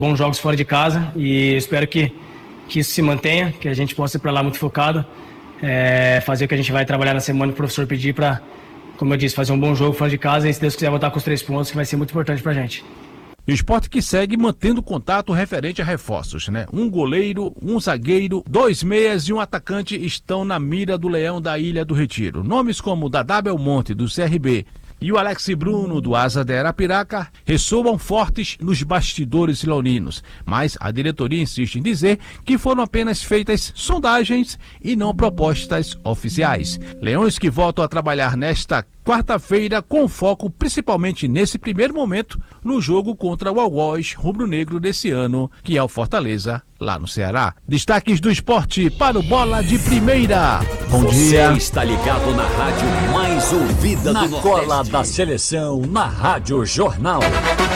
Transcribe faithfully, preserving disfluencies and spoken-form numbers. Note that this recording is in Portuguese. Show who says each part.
Speaker 1: bons jogos fora de casa e espero que, que isso se mantenha, que a gente possa ir para lá muito focado, é, fazer o que a gente vai trabalhar na semana que o professor pedir para, como eu disse, fazer um bom jogo fora de casa e se Deus quiser voltar com os três pontos, que vai ser muito importante para a gente.
Speaker 2: O Sport que segue mantendo contato referente a reforços, né? Um goleiro, um zagueiro, dois meias e um atacante estão na mira do Leão da Ilha do Retiro. Nomes como o Dadá Belmonte, do C R B, e o Alex Bruno, do Asa de Arapiraca, ressoam fortes nos bastidores leoninos, mas a diretoria insiste em dizer que foram apenas feitas sondagens e não propostas oficiais. Leões que voltam a trabalhar nesta quarta-feira com foco principalmente nesse primeiro momento no jogo contra o Algoz rubro-negro desse ano, que é o Fortaleza, lá no Ceará. Destaques do esporte para o Bola de Primeira. Bom
Speaker 3: Você
Speaker 2: dia.
Speaker 3: Você está ligado na rádio mais ouvida
Speaker 4: na
Speaker 3: do Nordeste.
Speaker 4: cola da seleção, na Rádio Jornal.